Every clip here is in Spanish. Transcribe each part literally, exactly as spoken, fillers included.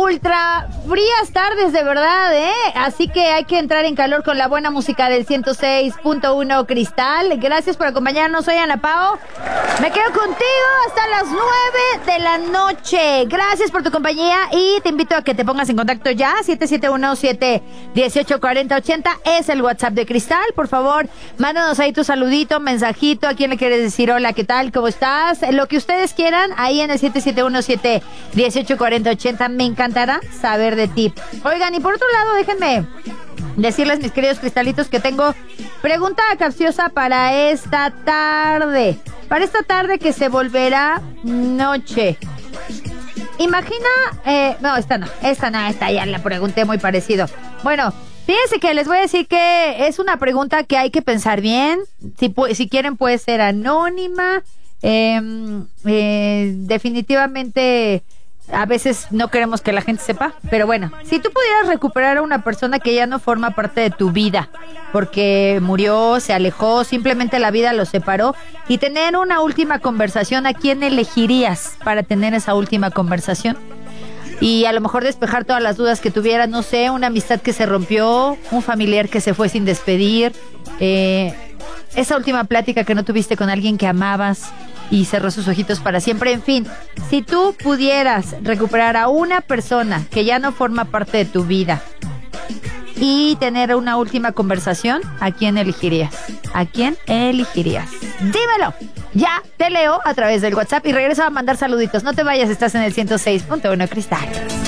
ultra frías tardes de verdad, ¿eh? Así que hay que entrar en calor con la buena música del ciento seis punto uno Cristal. Gracias por acompañarnos, soy Ana Pao. Me quedo contigo hasta las nueve de la noche. Gracias por tu compañía y te invito a que te pongas en contacto ya. siete siete uno, siete uno ocho, cuatro cero ocho cero es el WhatsApp de Cristal. Por favor, mándanos ahí tu saludito, mensajito. ¿A quién le quieres decir hola, qué tal, cómo estás? Lo que ustedes quieran, ahí en el siete siete uno, siete uno ocho, cuatro cero ocho cero. Me encantará saber de ti. Oigan, y por otro lado, déjenme decirles, mis queridos cristalitos, que tengo pregunta capciosa para esta tarde. Para esta tarde que se volverá noche. Imagina, eh, no, esta no, esta no, esta ya la pregunté muy parecido. Bueno, fíjense que les voy a decir que es una pregunta que hay que pensar bien. Si, si quieren puede ser anónima. Eh, eh, definitivamente a veces no queremos que la gente sepa, pero bueno, si tú pudieras recuperar a una persona que ya no forma parte de tu vida porque murió, se alejó, simplemente la vida los separó, y tener una última conversación, ¿a quién elegirías para tener esa última conversación? Y a lo mejor despejar todas las dudas que tuvieras, no sé, una amistad que se rompió, un familiar que se fue sin despedir, eh, esa última plática que no tuviste con alguien que amabas y cerró sus ojitos para siempre. En fin, si tú pudieras recuperar a una persona que ya no forma parte de tu vida y tener una última conversación, ¿a quién elegirías? ¿A quién elegirías? Dímelo. Ya te leo a través del WhatsApp y regreso a mandar saluditos. No te vayas, estás en el ciento seis punto uno Cristal.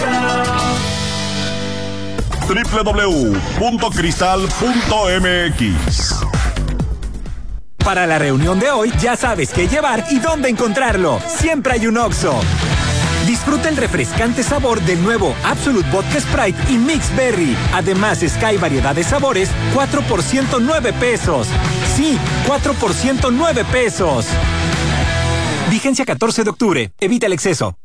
doble u doble u doble u punto cristal punto m x. Para la reunión de hoy, ya sabes qué llevar y dónde encontrarlo. Siempre hay un Oxxo. Disfruta el refrescante sabor del nuevo Absolut Vodka Sprite y Mix Berry. Además, Sky variedad de sabores, cuatro por ciento nueve pesos. Sí, cuatro por ciento nueve pesos. Vigencia catorce de octubre. Evita el exceso.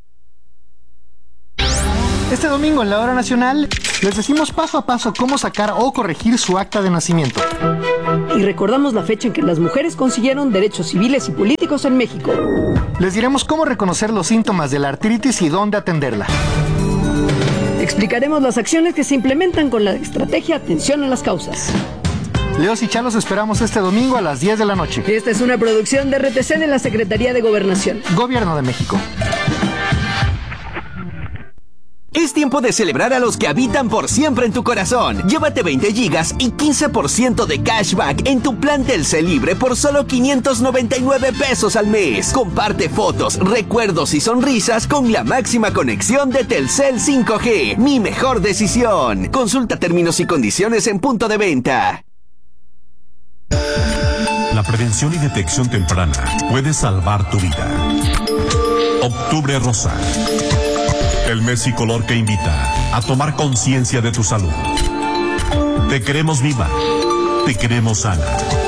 Este domingo en la Hora Nacional les decimos paso a paso cómo sacar o corregir su acta de nacimiento. Y recordamos la fecha en que las mujeres consiguieron derechos civiles y políticos en México. Les diremos cómo reconocer los síntomas de la artritis y dónde atenderla. Explicaremos las acciones que se implementan con la estrategia Atención a las Causas. Leos y Chalos esperamos este domingo a las diez de la noche. Esta es una producción de R T C de la Secretaría de Gobernación. Gobierno de México. Es tiempo de celebrar a los que habitan por siempre en tu corazón. Llévate veinte gigas y quince por ciento de cashback en tu plan Telcel Libre por solo quinientos noventa y nueve pesos al mes. Comparte fotos, recuerdos y sonrisas con la máxima conexión de Telcel cinco G. Mi mejor decisión. Consulta términos y condiciones en punto de venta. La prevención y detección temprana puede salvar tu vida. Octubre Rosa. El mes y color que invita a tomar conciencia de tu salud. Te queremos viva, te queremos sana.